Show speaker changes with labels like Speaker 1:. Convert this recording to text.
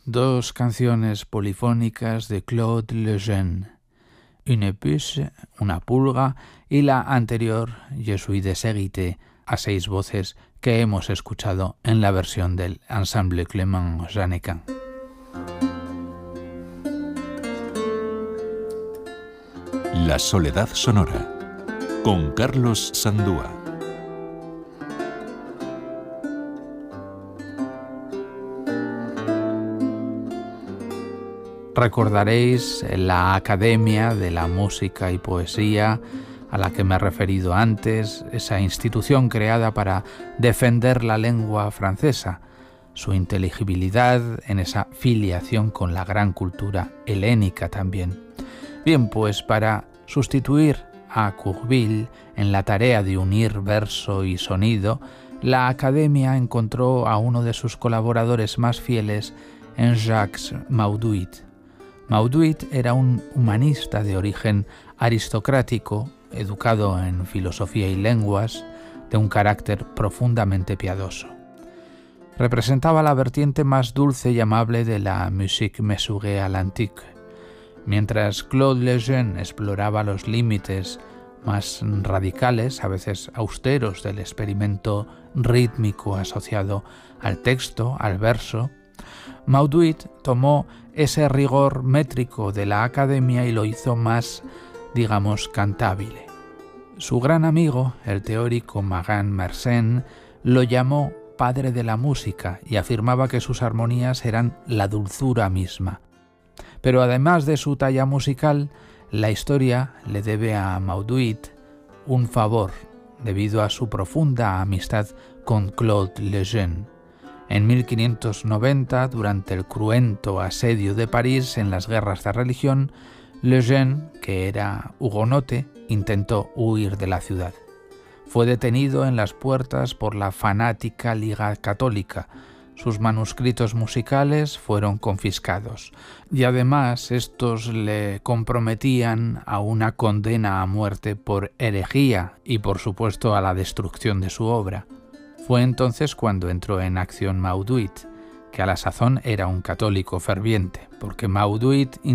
Speaker 1: dos canciones polifónicas de Claude Lejeune, Une puce, una pulga, y la anterior, Je suis déshérité, a 6 voces, que hemos escuchado en la versión del Ensemble Clément Jeannequin.
Speaker 2: La soledad sonora, con Carlos Sandúa.
Speaker 1: Recordaréis la Academia de la Música y Poesía a la que me he referido antes, esa institución creada para defender la lengua francesa, su inteligibilidad en esa filiación con la gran cultura helénica también. Bien, pues para sustituir a Courville en la tarea de unir verso y sonido, la Academia encontró a uno de sus colaboradores más fieles en Jacques Mauduit. Mauduit era un humanista de origen aristocrático, educado en filosofía y lenguas, de un carácter profundamente piadoso. Representaba la vertiente más dulce y amable de la musique mesurée à l'antique, mientras Claude Lejeune exploraba los límites más radicales, a veces austeros, del experimento rítmico asociado al texto, al verso. Mauduit tomó ese rigor métrico de la Academia y lo hizo más, digamos, cantable. Su gran amigo, el teórico Marin Mersenne, lo llamó padre de la música y afirmaba que sus armonías eran la dulzura misma. Pero además de su talla musical, la historia le debe a Mauduit un favor debido a su profunda amistad con Claude Lejeune. En 1590, durante el cruento asedio de París en las guerras de religión, Lejeune, que era hugonote, intentó huir de la ciudad. Fue detenido en las puertas por la fanática Liga Católica. Sus manuscritos musicales fueron confiscados y además estos le comprometían a una condena a muerte por herejía y por supuesto a la destrucción de su obra. Fue entonces cuando entró en acción Mauduit, que a la sazón era un católico ferviente, porque Mauduit